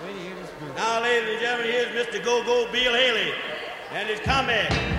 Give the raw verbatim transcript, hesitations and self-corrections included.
Wait to hear this group. Now, ladies and gentlemen, here's Mister Go-Go Bill Haley and his comrade.